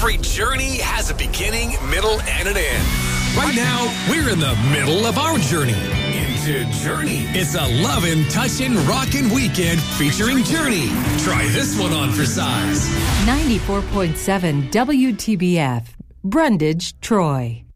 Every journey has a beginning, middle, and an end. Right now, we're in the middle of our journey into Journey. It's a lovin', touchin', rockin' weekend featuring Journey. Try this one on for size. 94.7 WTBF, Brundage, Troy.